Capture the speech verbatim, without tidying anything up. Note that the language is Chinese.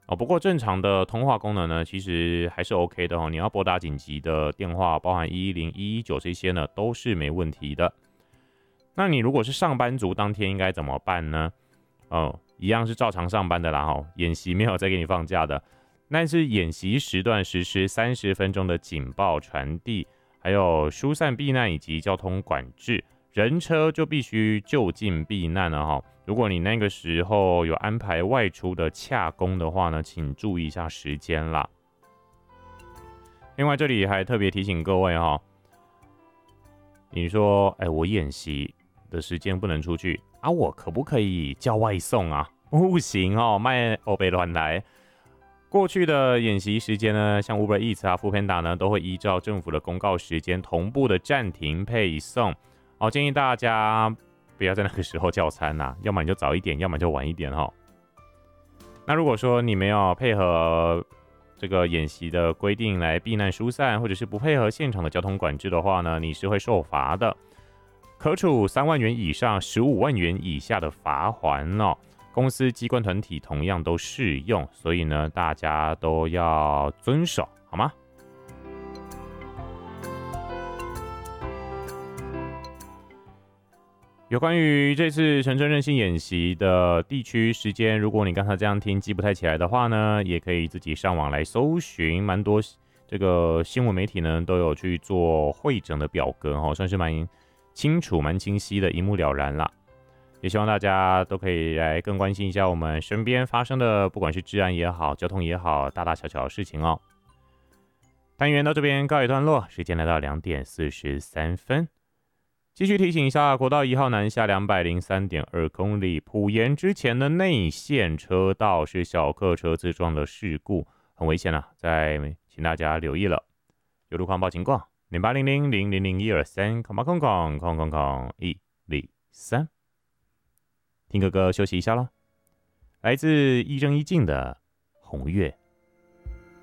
哦，不过正常的通话功能呢，其实还是 OK 的哦。你要拨打紧急的电话，包含一一零、一一九这些呢，都是没问题的。那你如果是上班族，当天应该怎么办呢？哦，一样是照常上班的啦哈，演习没有再给你放假的。但是演习时段实施三十分钟的警报传递，还有疏散避难以及交通管制，人车就必须就近避难了哈。如果你那个时候有安排外出的洽公的话呢，请注意一下时间啦。另外这里还特别提醒各位哈，你说哎，我演习的时间不能出去啊，我可不可以叫外送啊？不行哦，卖欧北乱来。过去的演习时间呢，像 Uber Eats 啊、Foodpanda 呢，都会依照政府的公告时间同步的暂停配送。哦，建议大家不要在那个时候叫餐呐、啊，要么你就早一点，要么就晚一点哈、哦。那如果说你没有配合这个演习的规定来避难疏散，或者是不配合现场的交通管制的话呢，你是会受罚的，可处三万元以上十五万元以下的罚锾哦。公司、机关、团体同样都适用，所以呢，大家都要遵守，好吗？有关于这次城镇韧性演习的地区时间，如果你刚才这样听记不太起来的话呢，也可以自己上网来搜寻，蛮多这个新闻媒体呢都有去做汇整的表格哦，算是蛮清楚、蛮清晰的，一目了然啦。也希望大家都可以来更关心一下我们身边发生的，不管是治安也好、交通也好，大大小小的事情哦。单元到这边告一段落，时间来到两点四十三分。继续提醒一下，国道一号南下两百零三点二公里，埔盐之前的内线车道是小客车自撞的事故，很危险啊！再请大家留意了。有路况报情况，零八零零零零零一二三，空八空空空空空一零三。听哥哥休息一下咯，来自一真一静的红月。